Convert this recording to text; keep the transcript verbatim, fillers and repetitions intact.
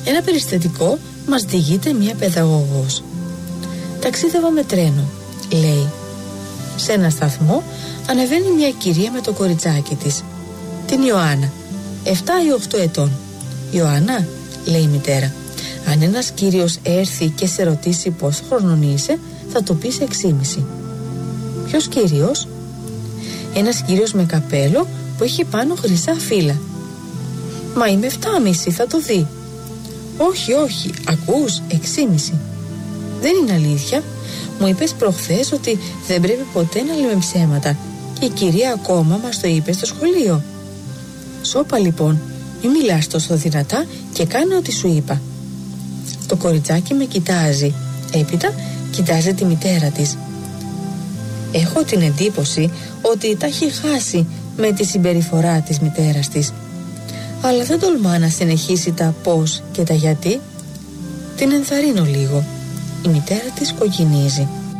Ένα περιστατικό μας διηγείται μια παιδαγωγός. Ταξίδευα με τρένο, λέει. Σε ένα σταθμό ανεβαίνει μια κυρία με το κοριτσάκι της, την Ιωάννα, εφτά ή οκτώ ετών. Ιωάννα, λέει η μητέρα, αν ένας κύριος έρθει και σε ρωτήσει πώς χρονών είσαι, θα του πεις εξήμιση. Ποιος κύριος? Ένας κύριος με καπέλο που έχει πάνω χρυσά φύλλα. Μα είμαι εφτάμιση, θα το δει. Όχι, όχι, ακούς, εξήμιση. Δεν είναι αλήθεια. Μου είπες προχθές ότι δεν πρέπει ποτέ να λέμε ψέματα και η κυρία ακόμα μας το είπε στο σχολείο. Σώπα λοιπόν, μη μιλάς τόσο δυνατά και κάνε ό,τι σου είπα. Το κοριτσάκι με κοιτάζει, έπειτα κοιτάζει τη μητέρα της. Έχω την εντύπωση ότι τα έχει χάσει με τη συμπεριφορά της μητέρας της, αλλά δεν τολμά να συνεχίσει τα πώς και τα γιατί. Την ενθαρρύνω λίγο. Η μητέρα της κοκκινίζει.